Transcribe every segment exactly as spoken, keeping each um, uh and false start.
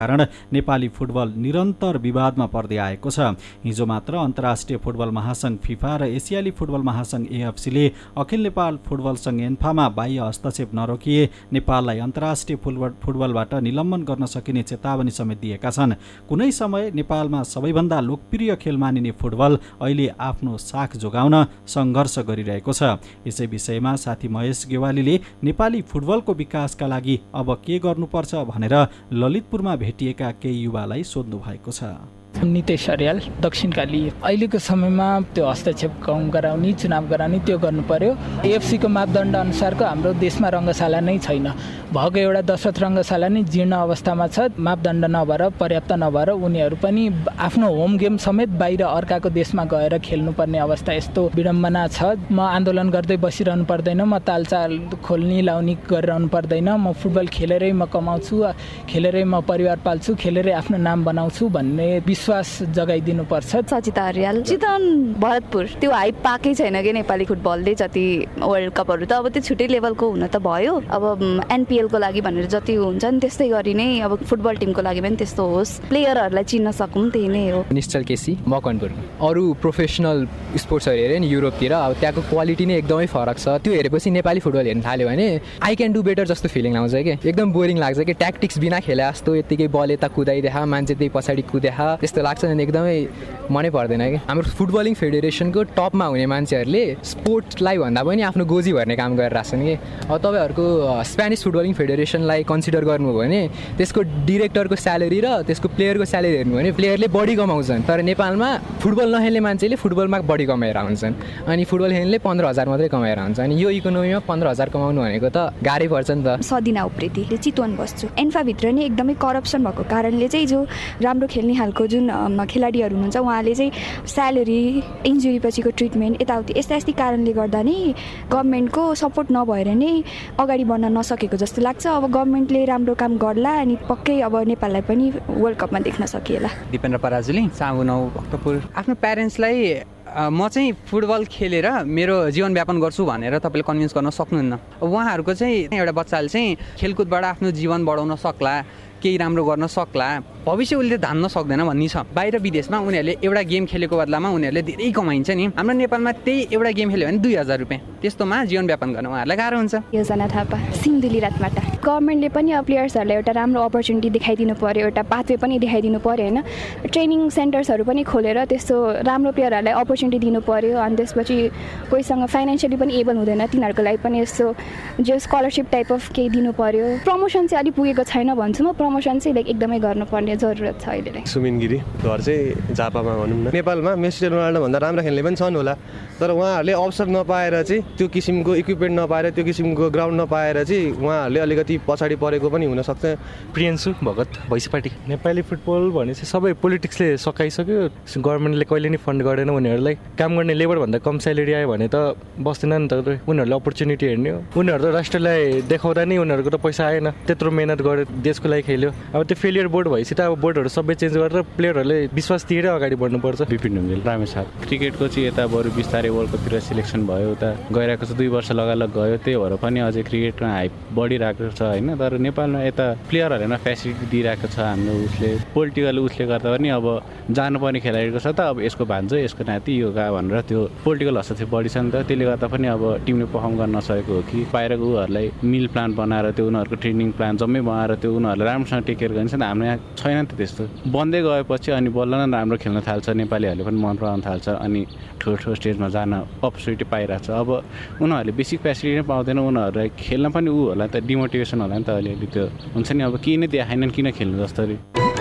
कारण नेपाली फुटबल निरन्तर विवादमा पर्दै आएको छ। हिजो मात्र अन्तर्राष्ट्रिय फुटबल महासंघ फिफा र एसियाली फुटबल महासंघ एएफसीले अखिल नेपाल फुटबल संघ एन्फामा बाह्य हस्तक्षेप नरोकिए नेपाललाई अन्तर्राष्ट्रिय फुटबल फुटबलबाट निलम्बन गर्न सकिने चेतावनी समेत दिएका छन्। कुनै समय नेपालमा सबैभन्दा लोकप्रिय खेल मानिने फुटबल अहिले आफ्नो साख जोगाउन सङ्घर्ष गरिरहेको छ। यसै विषयमा साथी महेश गेवालीले नेपाली फुटबलको विकासका लागि अब के गर्नुपर्छ भनेर ललितपुरमा भेटिएका केही युवालाई सोध्नु भएको छ। नितेश अर्याल दक्षिणकाली। अहिलेको समयमा त्यो हस्तक्षेप कम गराउने चुनाव गराउने त्यो गर्नु पर्यो। एएफसीको मापदण्ड अनुसारको हाम्रो देशमा रङ्गशाला नै छैन। भएको एउटा दशरथ रङ्गशाला नै जीर्ण अवस्थामा छ। मापदण्ड नभएर पर्याप्त नभएर उनीहरू पनि आफ्नो होम गेम समेत बाहिर अर्काको देशमा गएर खेल्नुपर्ने अवस्था यस्तो विडम्बना छ। म आन्दोलन गर्दै बसिरहनु पर्दैन, म तालचाल खोल्ने लाउने गरिरहनु पर्दैन, म फुटबल खेलेरै म कमाउँछु, खेलेरै म परिवार पाल्छु, खेलेरै आफ्नो नाम बनाउँछु भन्ने विश्वास जगाइदिनु पर्छ। सचिता अर्याल। चितवन भरतपुर त्यो हाइप पाएकै छैन कि नेपाली फुटबलले जति वर्ल्ड कपहरू त अब त्यो छुट्टै लेभलको हुन त भयो। अब एनपिएलको लागि भनेर जति हुन्छ नि त्यस्तै गरी नै अब फुटबल टिमको लागि पनि त्यस्तो होस्, प्लेयरहरूलाई चिन्न सकौँ, त्यही नै हो। निश्चल केसी मकनपुर। अरू प्रोफेसनल स्पोर्ट्सहरू हेऱ्यो नि युरोपतिर, अब त्यहाँको क्वालिटी नै एकदमै फरक छ। त्यो हेरेपछि नेपाली फुटबल हेर्न थाल्यो भने आई क्यान डु बेटर जस्तो फिलिङ आउँछ कि एकदम बोरिङ लाग्छ कि ट्याक्टिक्स बिना खेले जस्तो यत्तिकै बल यता कुदाइदेखा मान्छे त्यही पछाडि कुदेखा त्यस्तो लाग्छ नि, एकदमै मनै पर्दैन कि। हाम्रो फुटबलिङ फेडरेसनको टपमा हुने मान्छेहरूले स्पोर्ट्सलाई भन्दा पनि आफ्नो गोजी भर्ने काम गरिरहेछन् कि। अब तपाईँहरूको स्पेनिस फुटबलिङ फेडरेसनलाई कन्सिडर गर्नुभयो भने त्यसको डिरेक्टरको स्यालेरी र त्यसको प्लेयरको स्यालेरी हेर्नु भने प्लेयरले बढी कमाउँछन्, तर नेपालमा फुटबल नखेल्ने मान्छेले फुटबलमा बढी कमाएर हुन्छन् अनि फुटबल खेल्नेले पन्ध्र हजार मात्रै कमाएर हुन्छ। अनि यो इकोनोमीमा पन्ध्र हजार कमाउनु भनेको त गाह्रै पर्छ नि त। सदिना उप्रेतीले चितवन बस्छु। एन्फाभित्र नै एकदमै करप्सन भएको कारणले चाहिँ जो राम्रो खेल्ने खालको जुन खेलाडीहरू हुनुहुन्छ उहाँले चाहिँ स्यालेरी, इन्जुरी पछिको ट्रिटमेन्ट, यताउति यस्ता यस्ता कारणले गर्दा नै गभर्मेन्टको सपोर्ट नभएर नै अगाडि बढ्न नसकेको जस्तो लाग्छ। अब गभर्मेन्टले राम्रो काम गर्ला अनि पक्कै अब नेपाललाई पनि वर्ल्ड कपमा देख्न सकिएला। दिपेन्द्र पराजुली, सामुनौ भक्तपुर। आफ्नो प्यारेन्ट्सलाई म चाहिँ फुटबल खेलेर मेरो जीवन व्यापन गर्छु भनेर तपाईँले कन्भिन्स गर्न सक्नुहुन्न। उहाँहरूको चाहिँ एउटा बच्चाले चाहिँ खेलकुदबाट आफ्नो जीवन बढाउन सक्ला, केही राम्रो गर्न सक्ला, भविष्य उसले धान्न सक्दैन भन्ने छ। बाहिर विदेशमा उनीहरूले एउटा गेम खेलेको बदलामा उनीहरूले धेरै कमाइन्छ नि। हाम्रो नेपालमा त्यही एउटा गेम खेल्यो भने दुई हजार रुपियाँ, त्यस्तोमा जीवन व्यापन गर्न उहाँहरूलाई गाह्रो हुन्छ। योजना थापा, सिन्धुली रातमाटा। गभर्मेन्टले पनि अब प्लेयर्सहरूलाई एउटा राम्रो अपर्च्युनिटी देखाइदिनु पर्यो, एउटा पाथवे पनि देखाइदिनु पर्यो होइन। ट्रेनिङ सेन्टर्सहरू पनि खोलेर त्यस्तो राम्रो प्लेयरहरूलाई अपर्च्युनिटी दिनु पर्यो। अनि त्यसपछि कोहीसँग फाइनेन्सियली पनि एबल हुँदैन तिनीहरूको लागि पनि यस्तो जो स्कलरसिप टाइप अफ केही दिनु पर्यो। प्रमोसन चाहिँ अलिक पुगेको छैन भन्छु म, प्रमोसन चाहिँ लाइक एकदमै गर्नुपर्ने जरुरत छ अहिले। सुमिन गिरी, घर चाहिँ झापामा भनौँ न। नेपालमा मेसी रोनाल्डो भन्दा राम्रो खेल्ने पनि छन् होला, तर उहाँहरूले अवसर नपाएर चाहिँ त्यो किसिमको इक्विपमेन्ट नपाएर त्यो किसिमको ग्राउन्ड नपाएर चाहिँ उहाँहरूले अलिकति पछाडि परेको पनि हुनसक्छ। प्रियन्सु भगत, भैँसीपाटी। नेपाली फुटबल भने चाहिँ सबै पोलिटिक्सले सकाइसक्यो, गभर्मेन्टले कहिले नै फन्ड गरेन उनीहरूलाई। काम गर्ने लेबरभन्दा कम स्यालेरी आयो भने त बस्दैन नि त, उनीहरूले अपर्च्युनिटी हेर्ने हो। उनीहरू त राष्ट्रलाई देखाउँदा नै उनीहरूको त पैसा आएन, त्यत्रो मेहनत गर्यो देशको लागि खेल्यो। अब त्यो फेलियर बोर्ड भएपछि त अब बोर्डहरू सबै चेन्ज गरेर प्लेयरहरूले विश्वास दिएर अगाडि बढ्नुपर्छ। विपिन ढुङ्गेल, रामेछाप। क्रिकेटको चाहिँ यता बरु बिस्तारै वर्ल्ड कपतिर सिलेक्सन भयो, उता गइरहेको छ, दुई वर्ष लगालग गयो, त्यही भएर पनि अझै क्रिकेटमा हाइप बढिरहेको छ होइन। तर नेपालमा यता प्लेयरहरूलाई फेसिलिटी दिइरहेको छ हाम्रो उसले, पोलिटिकल उसले गर्दा पनि अब जानुपर्ने खेलाडीको छ त अब यसको भान्जो यसको नाति यो गा भनेर त्यो पोलिटिकल हस्तक्षेप बढी छ नि त। त्यसले गर्दा पनि अब टिमले पर्फर्म गर्न नसकेको हो कि बाहिरको उहरूलाई मिल प्लान बनाएर त्यो उनीहरूको ट्रेनिङ प्लान जम्मै बनाएर त्यो उनीहरूलाई राम्रोसँग टेक केयर गरिन्छ नि। हाम्रो यहाँ छैन नि त त्यस्तो। बन्दै गएपछि अनि बल्ल न राम्रो खेल्न थाल्छ, नेपालीहरूले पनि मन पराउन थाल्छ अनि ठुलो ठुलो स्टेजमा जान अपर्च्युनिटी पाइरहेको छ। अब उनीहरूले बेसिक फेसिलिटी नै पाउँदैन, उनीहरूलाई खेल्न पनि ऊ होला नि त, डिमोटिभेसन होला नि त अलिअलि। त्यो हुन्छ नि अब किन देखाएनन् किन खेल्नु जस्तरी।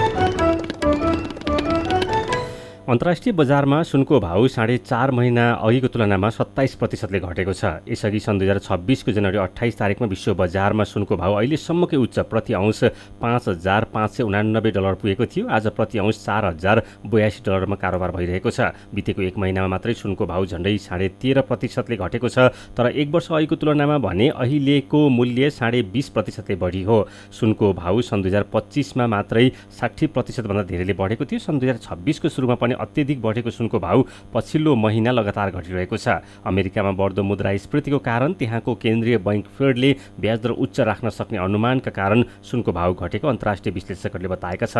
अन्तर्राष्ट्रिय बजारमा सुनको भाउ साढे चार महिना अघिको तुलनामा सत्ताइस प्रतिशतले घटेको छ। यसअघि सन् दुई हजार छब्बिसको जनवरी अठाइस तारिकमा विश्व बजारमा सुनको भाउ अहिलेसम्मकै उच्च प्रति औँस पाँच हजार पाँच सय उनानब्बे डलर पुगेको थियो। आज प्रति औँस चार हजार बयासी डलरमा कारोबार भइरहेको छ। बितेको एक महिनामा मात्रै सुनको भाउ झन्डै साढे तेह्र प्रतिशतले घटेको छ, तर एक वर्ष अघिको तुलनामा भने अहिलेको मूल्य साढे बिस प्रतिशतले बढी हो। सुनको भाउ सन् दुई हजार पच्चिसमा मात्रै साठी प्रतिशतभन्दा धेरैले बढेको थियो। सन् दुई हजार छब्बिसको सुरुमा पनि अत्यधिक बढेको सुनको भाउ पछिल्लो महिना लगातार घटिरहेको छ। अमेरिकामा बढ्दो मुद्रास्फीतिको कारण त्यहाँको केन्द्रीय बैंक फेडले ब्याज दर उच्च राख्न सक्ने अनुमानका कारण सुनको भाउ घटेको अन्तर्राष्ट्रिय विश्लेषकहरूले बताएका छन्।